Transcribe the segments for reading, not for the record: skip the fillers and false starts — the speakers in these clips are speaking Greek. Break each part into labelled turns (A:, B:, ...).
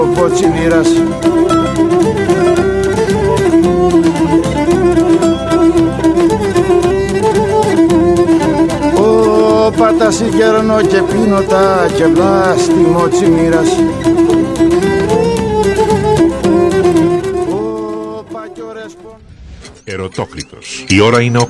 A: Ο Ποτσιμήρας. Ο Πατασί γέρνω και πίνω τα κευλά στη Μοτσιμήρας.
B: Ερωτόκριτος. Η ώρα είναι 8.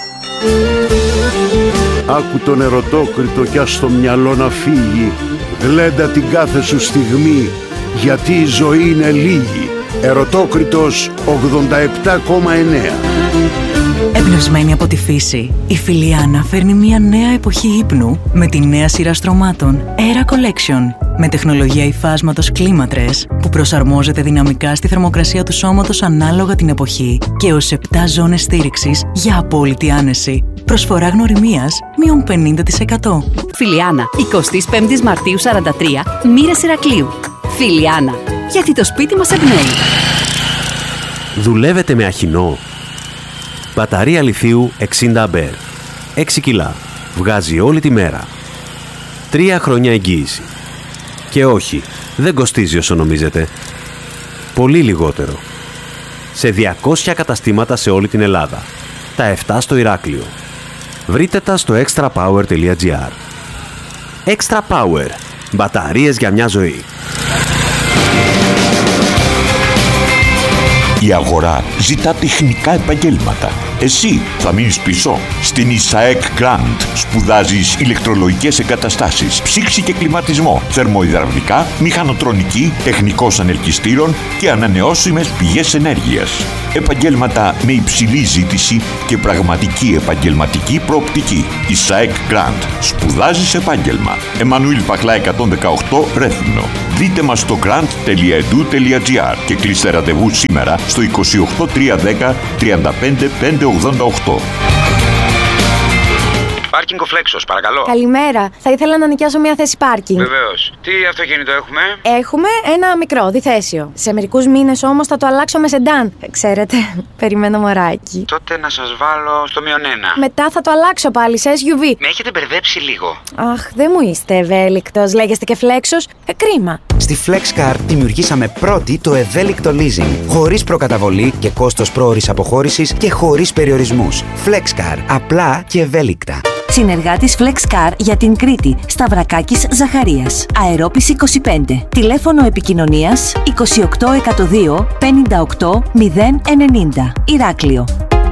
C: Άκου τον ερωτόκριτο κι ας το μυαλό να φύγει. Γλέντα την κάθε σου στιγμή, γιατί η ζωή είναι λίγη. Ερωτόκριτος 87,9.
D: Εμπνευσμένη από τη φύση, η Φιλιάνα φέρνει μια νέα εποχή ύπνου με τη νέα σειρά στρωμάτων Era Collection. Με τεχνολογία υφάσματος κλίματρες που προσαρμόζεται δυναμικά στη θερμοκρασία του σώματος ανάλογα την εποχή και ως 7 ζώνες στήριξης για απόλυτη άνεση. Προσφορά γνωριμίας μείον 50%.
E: Φιλιάνα, 25 Μαρτίου 43, Μοίρες Ηρακλείου. Φιλιάνα, γιατί το σπίτι μας εμπνέει.
F: Δουλεύετε με αχινό? Μπαταρία λιθίου 60 αμπέρ. 6 κιλά. Βγάζει όλη τη μέρα. 3 χρόνια εγγύηση. Και όχι, δεν κοστίζει όσο νομίζετε. Πολύ λιγότερο. Σε 200 καταστήματα σε όλη την Ελλάδα. Τα 7 στο Ηράκλειο. Βρείτε τα στο extrapower.gr. Extra Power. Μπαταρίες για μια ζωή.
G: Η αγορά ζητά τεχνικά επαγγέλματα. Εσύ θα μείνεις πίσω. Στην ISAEK Grant σπουδάζεις ηλεκτρολογικές εγκαταστάσεις, ψήξη και κλιματισμό, θερμοϊδραυλικά, μηχανοτρονική, τεχνικός ανελκυστήρων και ανανεώσιμες πηγές ενέργειας. Επαγγέλματα με υψηλή ζήτηση και πραγματική επαγγελματική προοπτική. ISAEK Grant. Σπουδάζεις επάγγελμα. Εμμανουήλ Παχλά 118 Ρέθυμνο. Δείτε μας στο grant.edu.gr και κλείστε ραντεβού σήμερα στο 28 310 35 588.
H: Πάρκινγκ ο Φλέξος, παρακαλώ.
I: Καλημέρα. Θα ήθελα να νοικιάσω μια θέση πάρκινγκ.
H: Βεβαίως. Τι αυτοκίνητο έχουμε?
I: Έχουμε ένα μικρό, διθέσιο. Σε μερικούς μήνες όμως θα το αλλάξω με σεντάν. Ξέρετε, περιμένω μωράκι.
H: Τότε να σας βάλω στο -1.
I: Μετά θα το αλλάξω πάλι σε SUV.
H: Με έχετε μπερδέψει λίγο.
I: Αχ, δεν μου είστε ευέλικτος. Λέγεστε και Φλέξος. Κρίμα.
J: Στη FlexCar δημιουργήσαμε πρώτη το ευέλικτο leasing. Χωρίς προκαταβολή και κόστος πρόωρης αποχώρησης και χωρίς περιορισμούς. FlexCar. Απλά και ευέλικτα.
E: Συνεργάτης FlexCar για την Κρήτη, Σταυρακάκης Ζαχαρίας. Αερόπης 25. Τηλέφωνο επικοινωνίας 28 102 58 090. Ηράκλειο.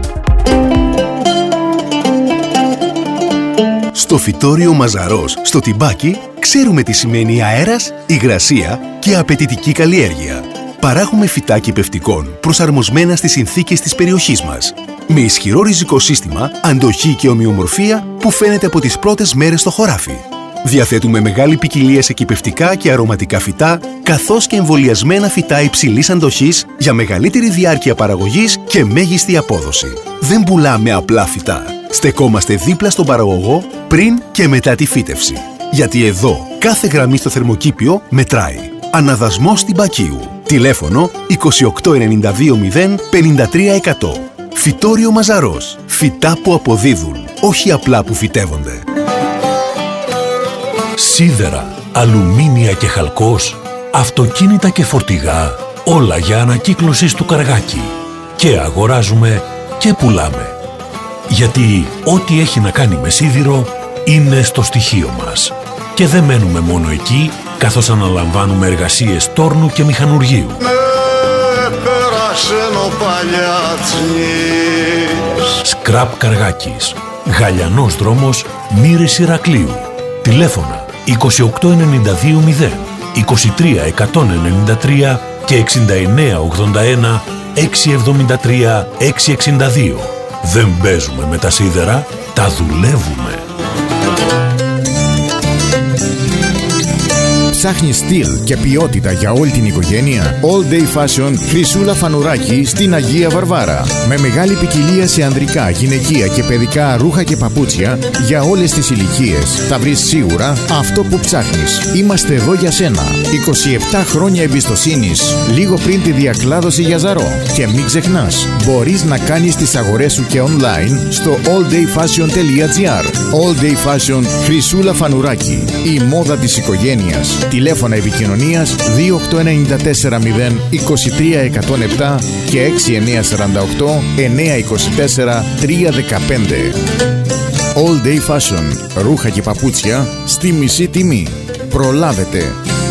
K: Στο φυτόριο Μαζαρός, στο Τιμπάκι, ξέρουμε τι σημαίνει αέρας, υγρασία και απαιτητική καλλιέργεια. Παράγουμε φυτά κυπευτικών προσαρμοσμένα στις συνθήκες της περιοχής μας. Με ισχυρό ριζικό σύστημα, αντοχή και ομοιομορφία που φαίνεται από τις πρώτες μέρες στο χωράφι. Διαθέτουμε μεγάλη ποικιλία σε κυπευτικά και αρωματικά φυτά, καθώς και εμβολιασμένα φυτά υψηλής αντοχής για μεγαλύτερη διάρκεια παραγωγής και μέγιστη απόδοση. Δεν πουλάμε απλά φυτά. Στεκόμαστε δίπλα στον παραγωγό πριν και μετά τη φύτευση. Γιατί εδώ κάθε γραμμή στο θερμοκήπιο μετράει. Αναδασμός Τιμπακίου. Τηλέφωνο 28 92 0 53 100. Φυτόριο Μαζαρός. Φυτά που αποδίδουν, όχι απλά που φυτεύονται.
L: Σίδερα, αλουμίνια και χαλκός, αυτοκίνητα και φορτηγά, όλα για ανακύκλωση του Καργάκι. Και αγοράζουμε και πουλάμε. Γιατί ό,τι έχει να κάνει με σίδηρο είναι στο στοιχείο μας. Και δεν μένουμε μόνο εκεί, καθώς αναλαμβάνουμε εργασίες τόρνου και μηχανουργείου. Σκραπ Καργάκης. Γαλιανός δρόμος, Μοίρες Ηρακλείου. Τηλέφωνα 28 92 0, 23 193 και 69 81 673 662. Δεν παίζουμε με τα σίδερα, τα δουλεύουμε.
M: Ψάχνεις στυλ και ποιότητα για όλη την οικογένεια? All Day Fashion Χρυσούλα Φανουράκη στην Αγία Βαρβάρα. Με μεγάλη ποικιλία σε ανδρικά, γυναικεία και παιδικά ρούχα και παπούτσια για όλες τις ηλικίες. Θα βρεις σίγουρα αυτό που ψάχνεις. Είμαστε εδώ για σένα. 27 χρόνια εμπιστοσύνης, λίγο πριν τη διακλάδωση για Ζαρό. Και μην ξεχνάς, μπορείς να κάνεις τις αγορές σου και online στο alldayfashion.gr. All Day Fashion Χρυσούλα Φανουράκη. Η μόδα της οικογένειας. Τηλέφωνα επικοινωνίας 28940 23107 και 6948 924 315. All Day Fashion. Ρούχα και παπούτσια στη μισή τιμή. Προλάβετε.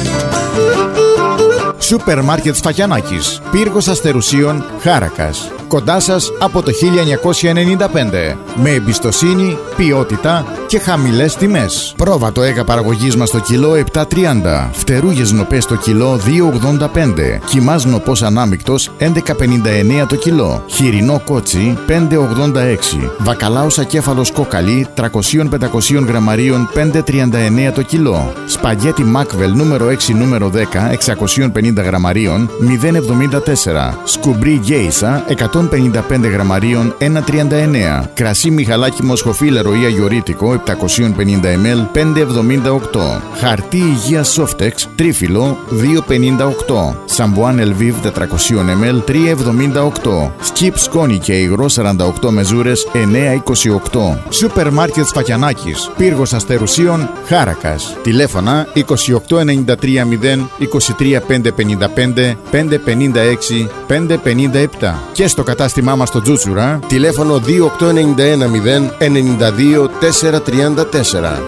M: Σούπερ μάρκετ Σφακιανάκης, Πύργος Αστερουσίων, Χάρακας. Κοντά σας από το 1995. Με εμπιστοσύνη, ποιότητα και χαμηλές τιμές. Πρόβατο έγα παραγωγής μας το κιλό 7,30. Φτερούγες νοπές το κιλό 2,85. Κιμάς νοπός ανάμεικτος 11,59 το κιλό. Χοιρινό κότσι 5,86. Βακαλάος ακέφαλος κόκαλη 300-500 γραμμαρίων 5,39 το κιλό. Σπαγγέτι Μάκβελ νούμερο 6 νούμερο 10 650 γραμμαρίων 0,74. Σκουμπρί Γκέισα 155 γραμμαρίων 1,39. Κρασί Μιχαλάκι Μοσχοφίλερο ή αγιορείτικο 750 ml 5,78. Χαρτί υγείας Softex τρίφυλλο 2,58. Σαμπουάν Ελβίβ 400 ml 3,78. Σκιπ σκόνη και υγρό 48 μεζούρες 9,28. Σούπερ μάρκετ Σφακιανάκης, Πύργος Αστερουσίων, Χάρακας. Τηλέφωνα 28930 23555 556 557. Και στο κατάστημά μας στο Τζούτσουρα, τηλέφωνο 28910 92 434.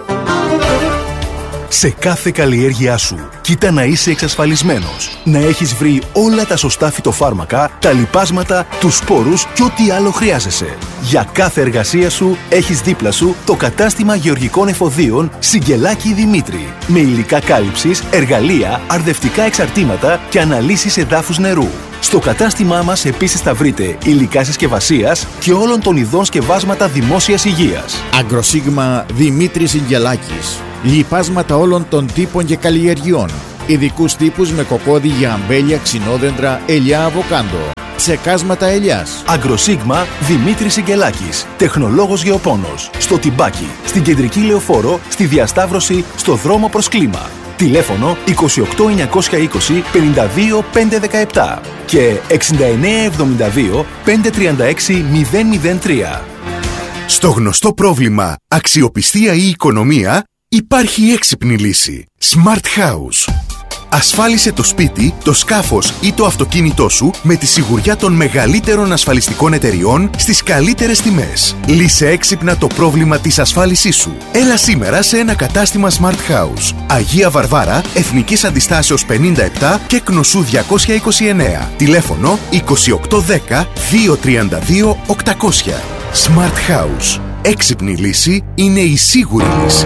K: Σε κάθε καλλιέργειά σου, κοίτα να είσαι εξασφαλισμένος. Να έχεις βρει όλα τα σωστά φυτοφάρμακα, τα λιπάσματα, τους σπόρους και ό,τι άλλο χρειάζεσαι. Για κάθε εργασία σου, έχεις δίπλα σου το κατάστημα γεωργικών εφοδίων Σιγκελάκη Δημήτρη. Με υλικά κάλυψης, εργαλεία, αρδευτικά εξαρτήματα και αναλύσεις εδάφους νερού. Στο κατάστημά μας επίσης θα βρείτε υλικά συσκευασίας και όλων των ειδών σκευάσματα δημόσιας υγείας.
M: Αγκροσίγμα Δημήτρης Σιγκελάκης. Λιπάσματα όλων των τύπων και καλλιεργειών. Ειδικούς τύπους με κοκόδι για αμπέλια, ξινόδεντρα, ελιά, αβοκάντο. Ψεκάσματα ελιάς.
K: Αγκροσίγμα Δημήτρης Σιγκελάκης. Τεχνολόγος γεωπόνος. Στο Τιμπάκι. Στην Κεντρική Λεωφόρο. Στη Διασταύρωση. Στο δρόμο προς Κλίμα. Τηλέφωνο 28 920 52 517 και 69 72 536 003. Στο γνωστό πρόβλημα αξιοπιστία ή οικονομία υπάρχει έξυπνη λύση. Smart House. Ασφάλισε το σπίτι, το σκάφος ή το αυτοκίνητό σου με τη σιγουριά των μεγαλύτερων ασφαλιστικών εταιριών στις καλύτερες τιμές. Λύσε έξυπνα το πρόβλημα της ασφάλισής σου. Έλα σήμερα σε ένα κατάστημα Smart House. Αγία Βαρβάρα, Εθνικής Αντιστάσεως 57 και Κνωσού 229. Τηλέφωνο 2810 232 800. Smart House. Έξυπνη λύση είναι η σίγουρη λύση.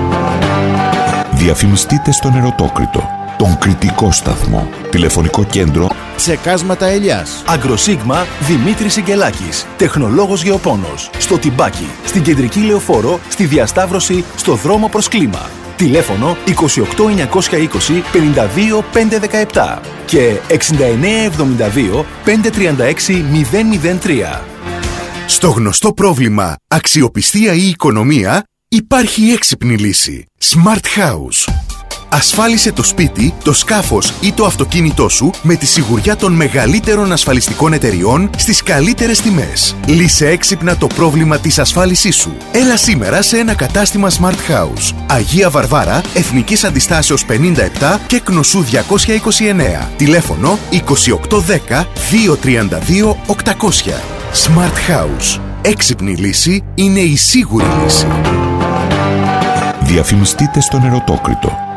G: Διαφημιστείτε στον Ερωτόκριτο, τον κριτικό σταθμό. Τηλεφωνικό κέντρο
M: Ψεκάσματα ελιάς.
K: Αγκροσίγμα Δημήτρης Σιγκελάκης. Τεχνολόγος γεωπόνος. Στο Τιμπάκι. Στην Κεντρική Λεωφόρο. Στη Διασταύρωση. Στο δρόμο προς Κλίμα. Τηλέφωνο 28 920 52 517 και 69 72 536 003. Στο γνωστό πρόβλημα αξιοπιστία ή οικονομία υπάρχει έξυπνη λύση. Smart House. Ασφάλισε το σπίτι, το σκάφος ή το αυτοκίνητό σου με τη σιγουριά των μεγαλύτερων ασφαλιστικών εταιριών στις καλύτερες τιμές. Λύσε έξυπνα το πρόβλημα της ασφάλισής σου. Έλα σήμερα σε ένα κατάστημα Smart House. Αγία Βαρβάρα, Εθνικής Αντιστάσεως 57 και Κνωσού 229. Τηλέφωνο 2810 232 800. Smart House. Έξυπνη λύση είναι η σίγουρη λύση.
G: Διαφημιστείτε στον Ερωτόκριτο,